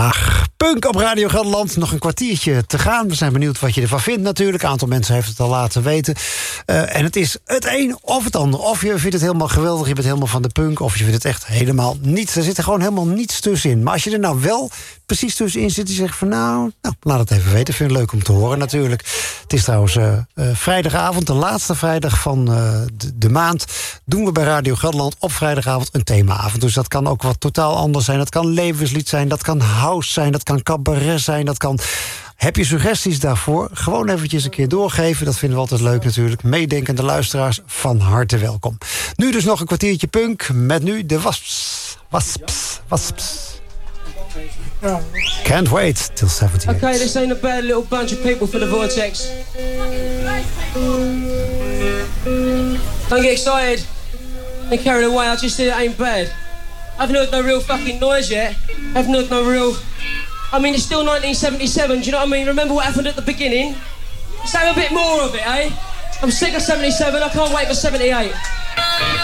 Ach, punk op Radio Gelderland. Nog een kwartiertje te gaan. We zijn benieuwd wat je ervan vindt natuurlijk. Een aantal mensen heeft het al laten weten. En het is het een of het ander. Of je vindt het helemaal geweldig, je bent helemaal van de punk... of je vindt het echt helemaal niets. Er zit er gewoon helemaal niets tussenin. Maar als je er nou wel precies tussenin zit... die zegt van nou, laat het even weten. Vind het leuk om te horen natuurlijk. Het is trouwens vrijdagavond, de laatste vrijdag van de maand... doen we bij Radio Gelderland op vrijdagavond een themaavond. Dus dat kan ook wat totaal anders zijn. Dat kan levenslied zijn, dat kan house zijn... dat kan cabaret zijn, dat kan... Heb je suggesties daarvoor? Gewoon eventjes een keer doorgeven. Dat vinden we altijd leuk natuurlijk. Meedenkende luisteraars, van harte welkom. Nu dus nog een kwartiertje punk. Met nu de Wasps. Can't wait till 70. Okay, this ain't a bad little bunch of people for the Vortex. Don't get excited and carried away. I just said it ain't bad. I haven't heard no real fucking noise yet. I haven't heard no real... I mean, it's still 1977, do you know what I mean? Remember what happened at the beginning? Let's have a bit more of it, eh? I'm sick of 77, I can't wait for 78.